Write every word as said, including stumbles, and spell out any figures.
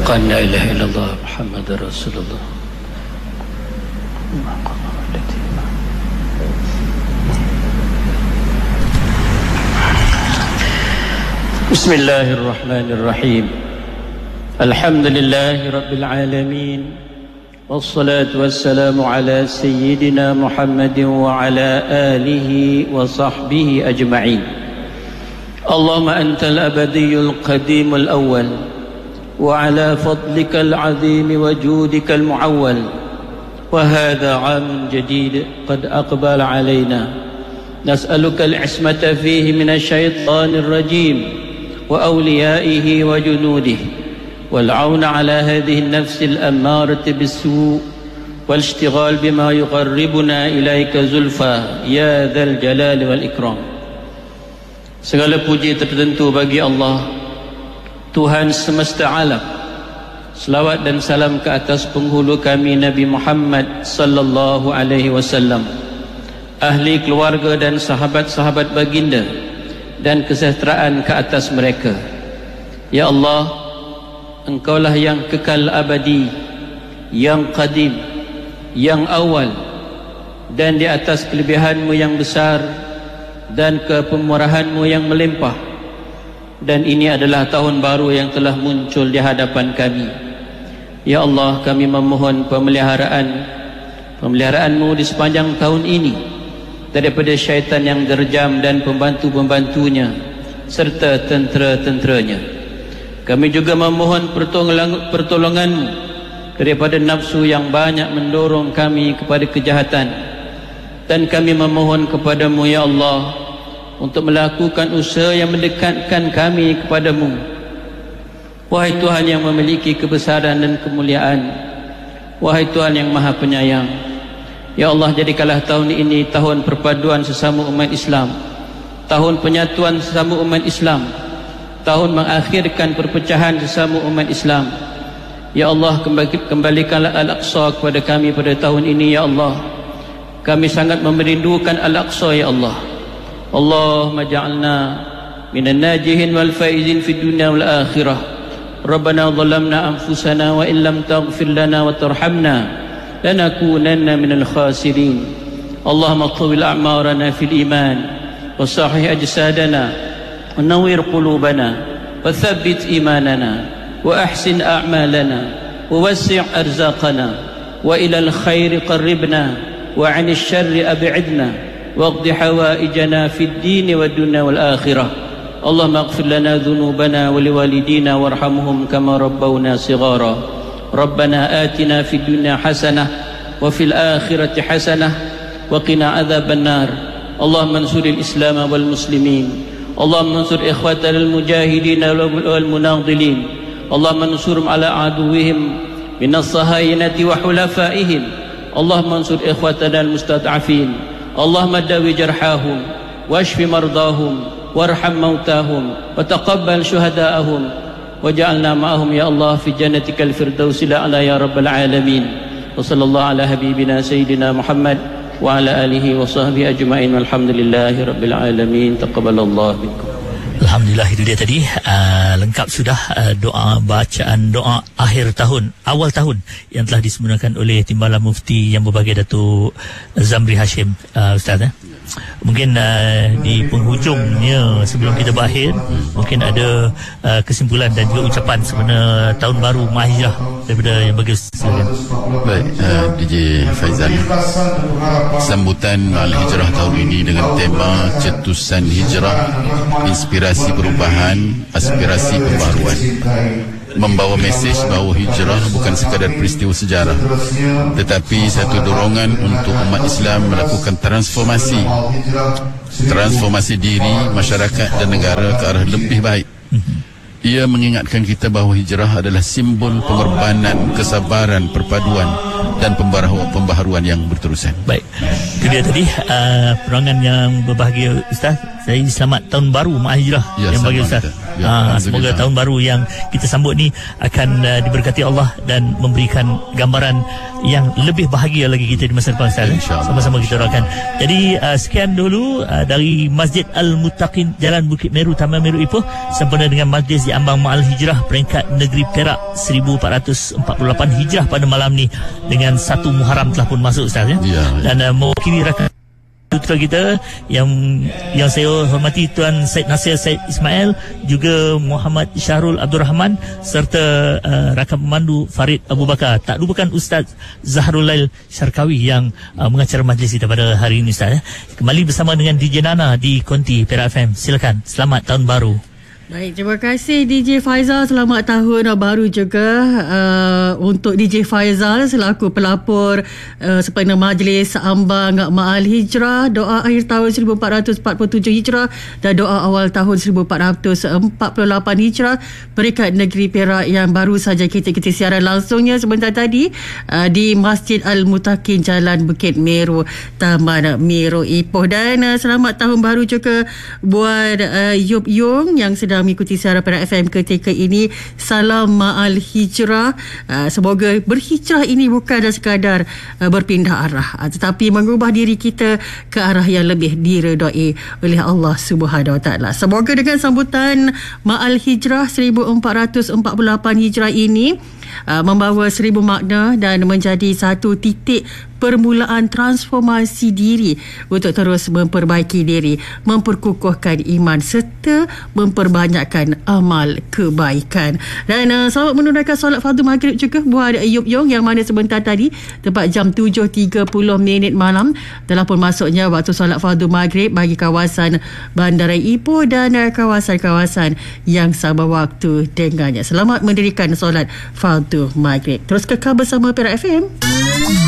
أشهد أن لا إله إلا الله محمد رسول الله. بسم الله الرحمن الرحيم. الحمد لله رب العالمين، والصلاة والسلام على سيدنا محمد وعلى آله وصحبه أجمعين. اللهم أنت الأبدي القديم الأول، وعلى فضلك العظيم وجودك المعول، وهذا عام جديد قد أقبل علينا، نسألك العصمة فيه من الشيطان الرجيم وأوليائه وجنوده، والعون على هذه النفس الأمارة بالسوء، والاشتغال بما يقربنا إليك زلفى يا ذا الجلال والإكرام. Segala puji tertentu bagi Allah, Tuhan semesta alam. Selawat dan salam ke atas penghulu kami Nabi Muhammad sallallahu alaihi wasallam, ahli keluarga dan sahabat-sahabat baginda, dan kesejahteraan ke atas mereka. Ya Allah, Engkaulah yang kekal abadi, yang qadim, yang awal, dan di atas kelebihan-Mu yang besar dan kepemurahan-Mu yang melimpah. Dan ini adalah tahun baru yang telah muncul di hadapan kami. Ya Allah, kami memohon pemeliharaan Pemeliharaan-Mu di sepanjang tahun ini daripada syaitan yang derjam dan pembantu-pembantunya serta tentera-tenteranya. Kami juga memohon pertolongan-Mu daripada nafsu yang banyak mendorong kami kepada kejahatan. Dan kami memohon kepada-Mu, Ya Allah, untuk melakukan usaha yang mendekatkan kami kepada-Mu. Wahai Tuhan yang memiliki kebesaran dan kemuliaan, wahai Tuhan yang maha penyayang, Ya Allah, jadikanlah tahun ini tahun perpaduan sesama umat Islam, tahun penyatuan sesama umat Islam, tahun mengakhirkan perpecahan sesama umat Islam. Ya Allah, kembalikanlah Al-Aqsa kepada kami pada tahun ini, Ya Allah. Kami sangat merindukan Al-Aqsa, Ya Allah. Allahumma ja'alna minan najihin wal faizin fid dunya wal akhirah. Rabbana zalamna anfusana wa illam taghfir lana wa tarhamna lanakunanna minal khasirin. Allahumma tawil a'marana fil iman wa sahih ajsadana wa nawwir qulubana wa thabbit imanana wa ahsin a'malana wa wasi' arzaqana wa ilal khairi qarribna wa 'anil syarri ab'idna waqdi hawaijana fid din wad dunya wal akhirah. Allahumma ighfir lana dhunubana wa liwalidina warhamhum kama rabbawna shighara. Rabbana atina fid dunya hasanah wa fil akhirati hasanah wa qina adzaban nar. Allahumma ansuril islam wal muslimin. Allahumma ansur ikhwatal mujahidin wal munadhilin. Allahumma ansurhum ala aduwwihim minas sahayanati wa hulafaihim. Allahumma ansur ikhwatana al-mustad'afin. Allahumma dawi jarhahum washfi mardahum warham mautahum wa taqabbal syuhada'ahum waj'alna ma'ahum, Ya Allah, fi jannatikal firdausil a'la, ya rabbal alamin. Wa sallallahu ala habibina sayyidina Muhammad wa ala alihi wa sahbihi ajma'in. Walhamdulillahi rabbil alamin. Taqabbalallahu minkum. Alhamdulillah, itu dia tadi uh, lengkap sudah uh, doa bacaan doa akhir tahun, awal tahun yang telah disempurnakan oleh Timbalan Mufti yang berbahagia Datuk Zamri Hashim. uh, Ustaz, eh? Mungkin uh, di penghujungnya sebelum kita berakhir, mungkin ada uh, kesimpulan dan juga ucapan sebenarnya tahun baru Mahijrah daripada yang bagi Ustaz. Baik, uh, D J Faizal, sambutan Al-Hijrah tahun ini dengan tema cetusan hijrah, inspirasi perubahan, aspirasi pembaruan, membawa mesej bahawa hijrah bukan sekadar peristiwa sejarah, tetapi satu dorongan untuk umat Islam melakukan transformasi transformasi diri, masyarakat dan negara ke arah lebih baik. Ia mengingatkan kita bahawa hijrah adalah simbol pengorbanan, kesabaran, perpaduan dan pembaharuan, pembaharuan yang berterusan. Baik, itu dia tadi uh, penerangan yang berbahagia Ustaz. Saya selamat tahun baru Ma'al Hijrah ya, yang bagi Ustaz. Ya, uh, semoga tahun baru yang kita sambut ni akan uh, diberkati Allah dan memberikan gambaran yang lebih bahagia lagi kita di masa depan Ustaz. Sama-sama kita doakan. Jadi uh, sekian dulu uh, dari Masjid Al-Muttaqin Jalan Bukit Meru, Taman Meru Ipoh, sempena dengan majlis di ambang Ma'al Hijrah peringkat negeri Perak seribu empat ratus empat puluh lapan Hijrah pada malam ni, dengan satu Muharram telah pun masuk Ustaz ya. Ya, ya. Dan uh, mewakili rakan tuan kita yang yang saya hormati Tuan Syed Nasir Syed Ismail, juga Muhammad Syahrul Abdul Rahman, serta uh, rakan pemandu Farid Abu Bakar. Tak lupakan Ustaz Zahrul Lail Syarkawi yang uh, mengacara majlis kita pada hari ini Ustaz ya. Kembali bersama dengan D J Nana di Konti Perak F M. Silakan, selamat tahun baru. Baik, terima kasih D J Faizal. Selamat tahun baru juga uh, untuk D J Faizal selaku pelapor uh, sempena majlis ambang Ma'al Hijrah, doa akhir tahun seribu empat ratus empat puluh tujuh Hijrah dan doa awal tahun seribu empat ratus empat puluh lapan Hijrah peringkat negeri Perak yang baru saja kita kita siaran langsungnya sebentar tadi uh, di Masjid Al-Muttaqin Jalan Bukit Meru, Taman Meru Ipoh. Dan uh, selamat tahun baru juga buat uh, Yop Yung yang sedang mengikuti siaran Perak F M ketika ini. Salam Ma'al Hijrah. Uh, semoga berhijrah ini bukan sekadar uh, berpindah arah, uh, tetapi mengubah diri kita ke arah yang lebih diredai oleh Allah Subhanahu Wa Taala. Semoga dengan sambutan Ma'al Hijrah seribu empat ratus empat puluh lapan Hijrah ini uh, membawa seribu makna dan menjadi satu titik permulaan transformasi diri untuk terus memperbaiki diri, memperkukuhkan iman serta memperbanyakkan amal kebaikan. Dan uh, selamat menunaikan solat fardu maghrib juga buat Yop Yung yang mana sebentar tadi tepat jam tujuh tiga puluh minit malam telah pun masuknya waktu solat fardu maghrib bagi kawasan Bandar Ipoh dan uh, kawasan-kawasan yang sama waktu dengannya. Selamat mendirikan solat fardu maghrib. Terus kekal bersama Perak F M.